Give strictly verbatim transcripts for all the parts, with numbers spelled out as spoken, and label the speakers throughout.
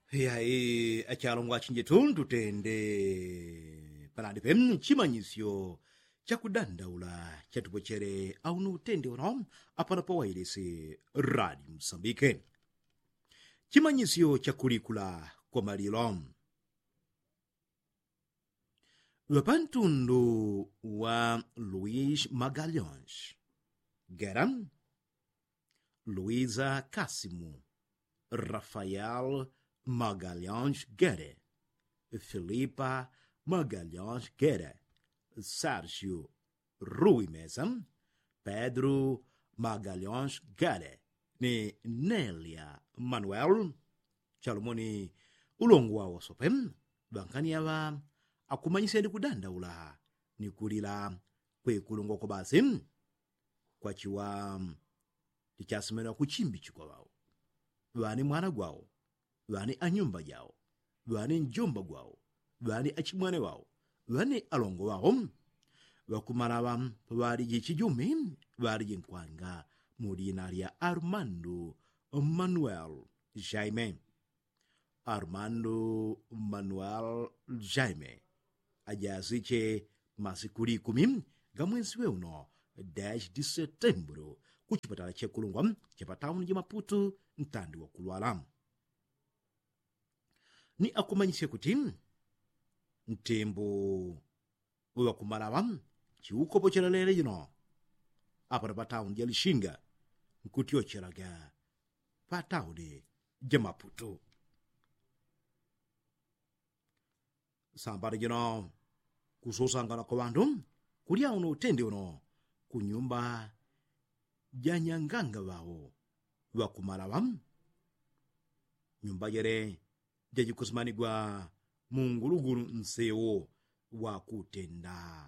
Speaker 1: E aí, achalongwa chinjetundu tende panali pem chimanyisyo chakudandaula chatupochere auno utende uno apana pawairese radio Msambike. Chimanyisyo chakulikula kwa malilo wapantundu wa Luís Magalhães Guerra, Luísa Cássimo, Rafael Magalhães Guerra, Filipa Magalhães Guerra, Sérgio Rui Mesa, Pedro Magalhães Guerra, ni Nélia Manuel Chalomoni ulongo wawo sopem bankani yava akumanyiseni kudandaula ni kulila kwekulongo kwa basi kwa chiwa tichasimena kuchimbi chikwa wao wani mwana gwao wani anyumba yao wani njomba gwao wani achimwane wao wani alongo wao wakumarawa wari jichijumi wari jinkwanga mudinaria Armando Manuel Jaime. Armando Manuel Jaime ajaziche masikuri kumi gamwezi weuno dez de setembro kuchipatala chekulungwa chepatauni Maputo ntandi wa kulwala ni akumanyise kuti ntembo wakumalawa chiukopo chelalere yino apa patauni ya Lixinga nkutiyo chelaga patauni ya Maputo. Sambari yino kusosangana kwa wandu kulia uno utende uno kunyumba janyanganga wao wakumalawa nyumba yere jajikusimanigwa mungulugulu nsewo wakutenda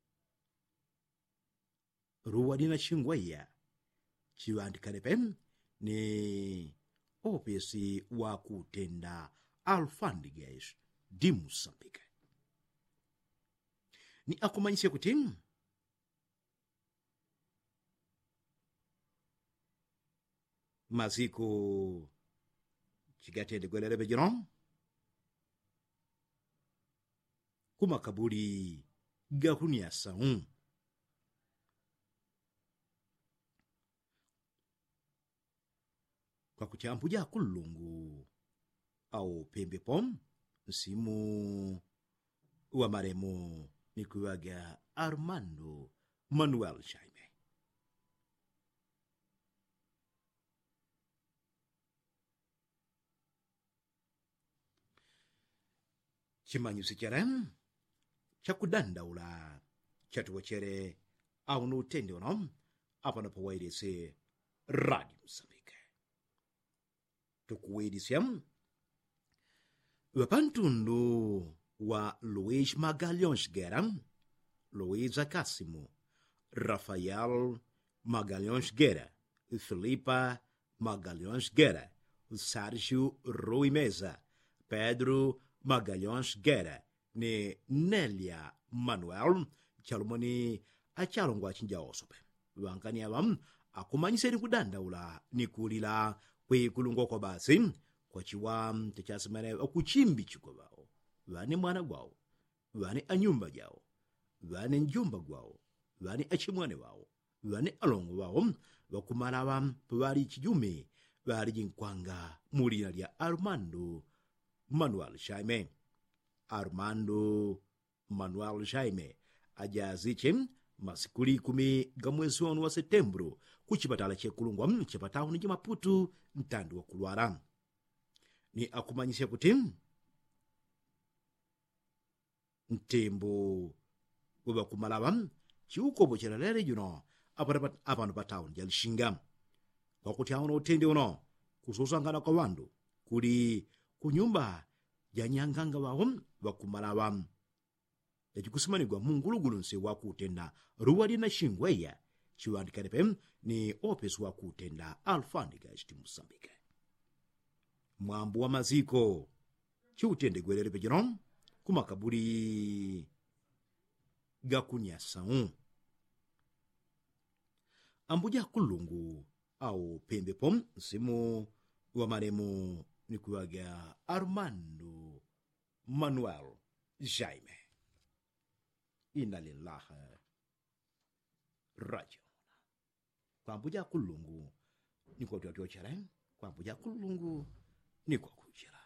Speaker 1: ruwa dina chingwaya chiwandikane pem ni opesi wakutenda Alfândegas de Moçambique. Ni akumanyise kuti maziko chigatende gwelelebe jino kumakaburi gahuniasa um kwa kuchambuja kulungu au pembe pom simu wa maremo nikuwaga Armando Manuel Jaime. Chimanyusi cherem chakudandaula chatuwachere au no utende uno apa na pawairese radio Msambike tukuwedisem wapantundu wa Luís Magalhães Guerra, Luísa Cássimo, Rafael Magalhães Guerra, Filipa Magalhães Guerra, Sérgio Rui Mesa, Pedro Magalhães Guerra, ni Nélia Manuel Chalomoni achalongwa chinja osope wankani abam akumanyiseni kudandaula ni kulila kwekulungwa kwa basi kwa chiwa tichasimene okuchimbi chiko wao wani mwana gwao wani anyumba jao wani njumba gwao wani achimwane wao wani alongo wao wakumalawa wali chijume wali jinkwanga mulina lya Armando Manuel Jaime. Armando Manuel Jaime ajaziche masikuli kumi gamwezi wanu wa Setembro kuchipatala chekulungwa chepatauni ja Maputo ntandi wa kulwala ni akumanyisya kuti ntembo wewa kumalawa chiukopo chelalere yuno apano patauni ya Lixinga wakuti auno utende uno kusosangana kwa wandu kuli kunyumba janyanganga wao wakumalawa yachikusimanigwa mungulugulu nse wakutenda ruwa dina chingwaya chiwandikane pem ni opesi wakutenda Alfândegas de Moçambique. Mwambu wa maziko chiutende gwelele pejino kumakaburi gakunyasa un ambuja kulungu au pembe pom simu wa maremo nikuaga Armando Manuel Jaime. Inna lillahi rajiun. Kwambuja kulungu ni kwa tuatio cheren, kwambuja kulungu ni kwa kujira.